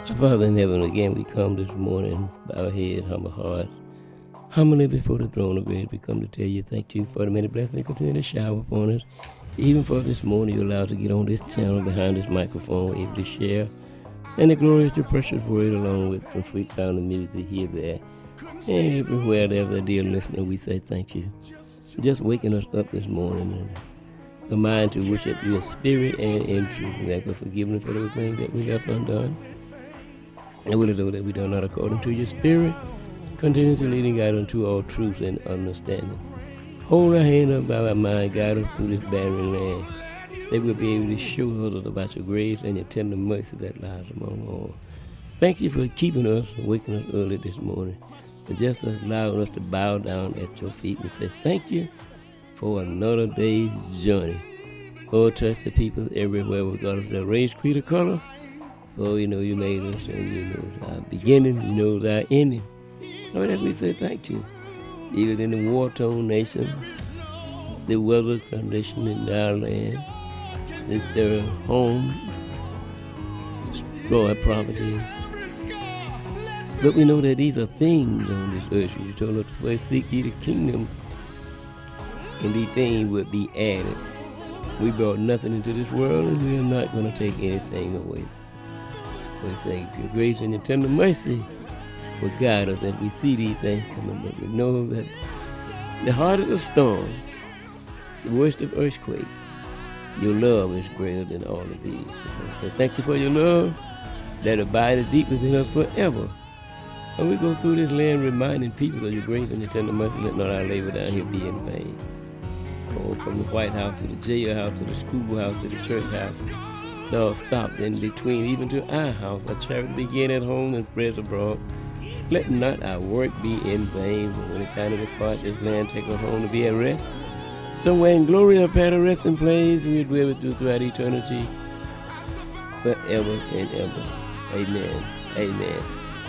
Our Father in heaven, again we come this morning, bow our head, humble hearts, humbly before the throne of grace. We come to tell you thank you for the many blessings that continue to shower upon us. Even for this morning, you allow us to get on this channel behind this microphone, able to share and the glorious, your precious word, along with some sweet sound of music here, there, and everywhere, there, dear listener, we say thank you. Just waking us up this morning and a mind to worship you in spirit and in truth. And thank you for forgiveness for those things that we have undone. And we know that we do not according to your spirit. Continue to lead and guide unto all truth and understanding. Hold our hand up by our mind, guide us through this barren land. They will be able to show us about your grace and your tender mercy that lies among all. Thank you for keeping us, waking us early this morning, and just allowing us to bow down at your feet and say thank you for another day's journey. Oh, touch the people everywhere, regardless of their race, creed, or color. For you know you made us, and you know our beginning, you know our ending. Lord, as we say thank you, even in the war-torn nation, the weather condition in our land, is their home, destroy property. But we know that these are things on this earth. You told us to first seek ye the kingdom, and these things would be added. We brought nothing into this world, and we are not going to take anything away. We say your grace and your tender mercy will guide us as we see these things coming. But we know that the heart of the storm, the worst of earthquake, your love is greater than all of these. So thank you for your love that abides deep within us forever. And we go through this land reminding people of your grace and your tender mercy, let not our labor down here be in vain. Oh, from the White House to the jailhouse to the schoolhouse to the church house, it's all stopped in between, even to our house. Our charity begin at home and spreads abroad. Let not our work be in vain. But when it's time to depart this land, take us home to be at rest. Somewhere in glory or pad of resting place, we dwell with you throughout eternity, forever and ever. Amen. Amen.